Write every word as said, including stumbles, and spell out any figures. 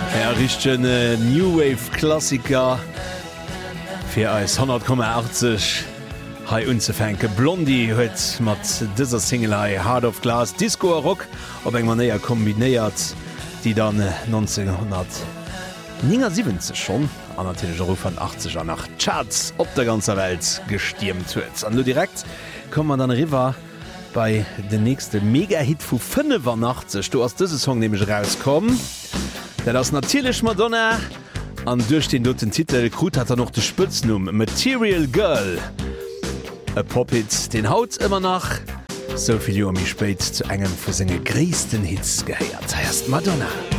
Ja, richchten äh, New Wave Klassiker fir als hundert Komma achtzig hai unzefänke. Blondie huet mat dëser Singelei Heart of Glass Disco Rock op eng manéier kombinéiert, die dann äh, neunzehnhundertsiebzig schon an natürlich Ruf van achtziger nach Charts op der ganzer Welt gestiermt huet. An du direkt kom man dann River bei den nächste Megahit vu fünfundachtzig. Du hast dëse Song nämlich rauskommen. Der das natürlich Madonna an durch den doten Titel Krut hat er noch de Spitznum Material Girl. E Poppit den Haut immer nach soviel Joer mi spät zu engem vu senge gréessten Hits geheiert. Heißt Madonna.